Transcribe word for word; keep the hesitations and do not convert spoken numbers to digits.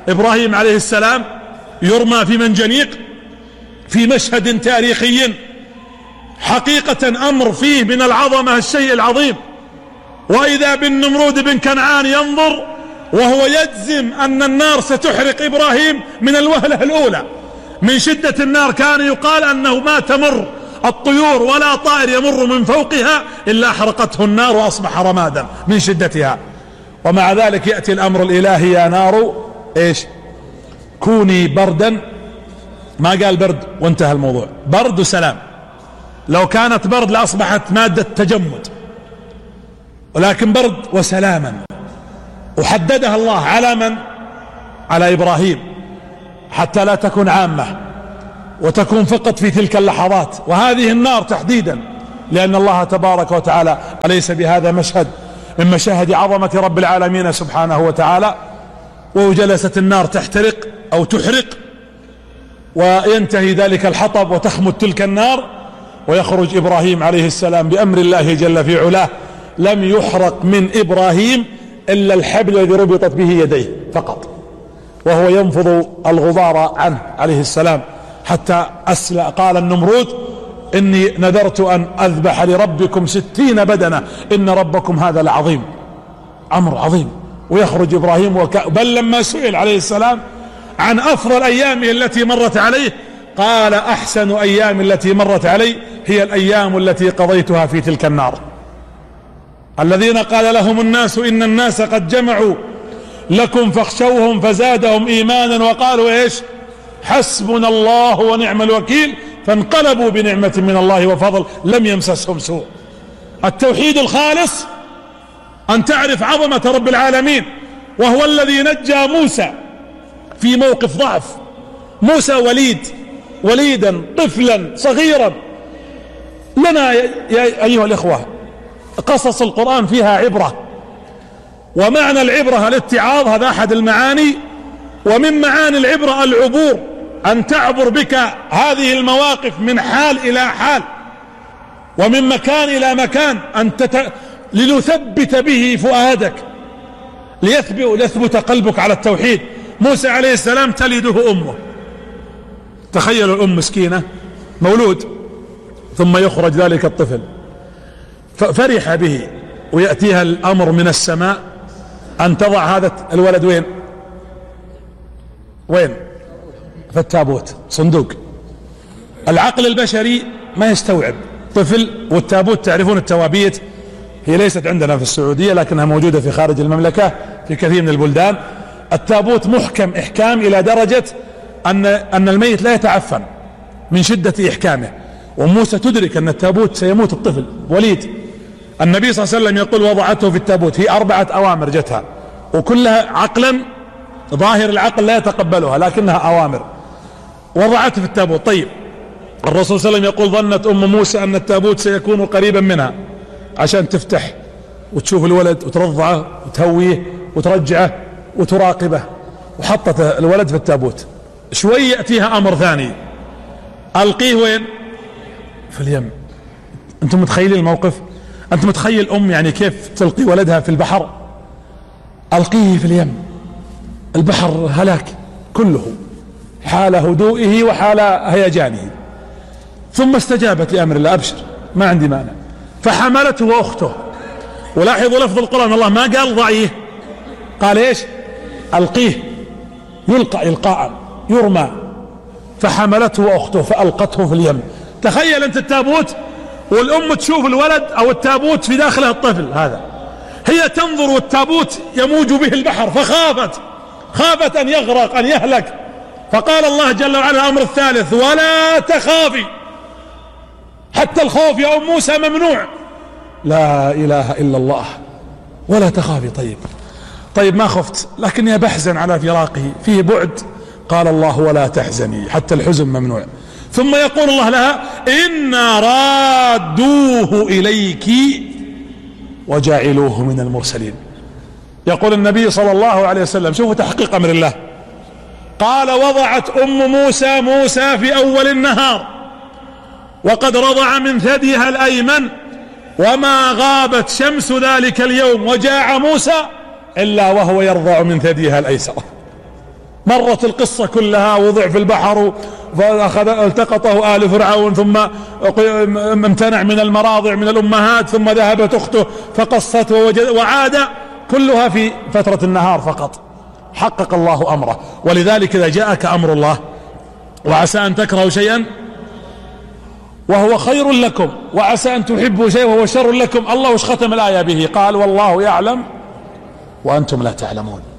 إبراهيم عليه السلام يرمى في منجنيق في مشهد تاريخي حقيقة أمر فيه من العظمة الشيء العظيم. وإذا بالنمرود بن كنعان ينظر وهو يجزم أن النار ستحرق إبراهيم من الوهلة الأولى من شدة النار. كان يقال أنه ما تمر الطيور ولا طائر يمر من فوقها إلا أحرقته النار وأصبح رمادا من شدتها. ومع ذلك يأتي الأمر الإلهي: يا نار إيش كوني بردا. ما قال برد وانتهى الموضوع، برد وسلام. لو كانت برد لأصبحت مادة تجمد، ولكن برد وسلاما. وحددها الله على من؟ على إبراهيم، حتى لا تكون عامة وتكون فقط في تلك اللحظات. وهذه النار تحديدا لأن الله تبارك وتعالى أليس بهذا مشهد من مشاهد عظمة رب العالمين سبحانه وتعالى؟ وجلست النار تحترق أو تحرق وينتهي ذلك الحطب وتخمد تلك النار، ويخرج إبراهيم عليه السلام بأمر الله جل في علاه. لم يحرق من إبراهيم إلا الحبل الذي ربطت به يديه فقط، وهو ينفض الغبار عنه عليه السلام حتى أسلأ. قال النمرود: إني نذرت أن أذبح لربكم ستين بدنة إن ربكم هذا لعظيم. أمر عظيم. ويخرج إبراهيم وك... بل لما سئل عليه السلام عن أفضل أيامه التي مرت عليه قال: أحسن أيام التي مرت علي هي الأيام التي قضيتها في تلك النار. الذين قال لهم الناس إن الناس قد جمعوا لكم فاخشوهم فزادهم إيمانا وقالوا إيش؟ حسبنا الله ونعم الوكيل، فانقلبوا بنعمة من الله وفضل لم يمسسهم سوء. التوحيد الخالص أن تعرف عظمة رب العالمين، وهو الذي نجى موسى في موقف ضعف. موسى وليد وليدا طفلا صغيرا. لنا يا أيها الإخوة قصص القرآن فيها عبرة، ومعنى العبرة الاتعاظ، هذا أحد المعاني. ومن معاني العبرة العبور، أن تعبر بك هذه المواقف من حال إلى حال ومن مكان إلى مكان، أن تت... لنثبت به فؤادك، ليثبت, ليثبت قلبك على التوحيد. موسى عليه السلام تلده أمه. تخيلوا الأم مسكينة، مولود ثم يخرج ذلك الطفل، فرح به، ويأتيها الأمر من السماء أن تضع هذا الولد وين وين في التابوت، صندوق. العقل البشري ما يستوعب طفل والتابوت. تعرفون التوابيت هي ليست عندنا في السعودية لكنها موجودة في خارج المملكة في كثير من البلدان. التابوت محكم إحكام إلى درجة أن أن الميت لا يتعفن من شدة إحكامه. وموسى تدرك أن التابوت سيموت الطفل وليد. النبي صلى الله عليه وسلم يقول: وضعته في التابوت. هي أربعة أوامر جتها وكلها عقلا ظاهر العقل لا يتقبلها لكنها أوامر. وضعته في التابوت. طيب، الرسول صلى الله عليه وسلم يقول: ظنت أم موسى أن التابوت سيكون قريبا منها عشان تفتح وتشوف الولد وترضعه وتهويه وترجعه وتراقبه، وحطت الولد في التابوت. شوي يأتيها أمر ثاني: ألقيه وين؟ في اليم. أنتم متخيلين الموقف؟ أنت متخيل أم يعني كيف تلقي ولدها في البحر؟ ألقيه في اليم. البحر هلاك كله، حال هدوئه وحال هيجانه. ثم استجابت لأمر الله: أبشر ما عندي مانع. فحملته وأخته. ولاحظوا لفظ القرآن، الله ما قال ضعيه، قال إيش؟ ألقيه. يلقى إلقاء، يرمى. فحملته وأخته فألقته في اليم. تخيل أنت التابوت والأم تشوف الولد أو التابوت في داخله الطفل هذا، هي تنظر والتابوت يموج به البحر، فخافت خافت أن يغرق أن يهلك. فقال الله جل وعلا الأمر الثالث: ولا تخافي. حتى الخوف يا أم موسى ممنوع. لا إله إلا الله. ولا تخافي. طيب طيب ما خفت لكني بحزن على فراقه، فيه بعد. قال الله: ولا تحزني. حتى الحزن ممنوع. ثم يقول الله لها: إنا رادوه إليك وجاعلوه من المرسلين. يقول النبي صلى الله عليه وسلم، شوفوا تحقيق أمر الله، قال: وضعت أم موسى موسى في أول النهار وقد رضع من ثديها الأيمن، وما غابت شمس ذلك اليوم وجاع موسى إلا وهو يرضع من ثديها الأيسر. مرت القصة كلها، وضع في البحر فأخذ التقطه آل فرعون، ثم امتنع من المراضع من الأمهات، ثم ذهبت أخته فقصته ووجد، وعاد كلها في فترة النهار فقط. حقق الله أمره. ولذلك إذا جاءك أمر الله وعسى أن تكرهوا شيئا وهو خير لكم، وعسى أن تحبوا شيئا وهو شر لكم، الله وش ختم الآية به؟ قال والله يعلم وأنتم لا تعلمون.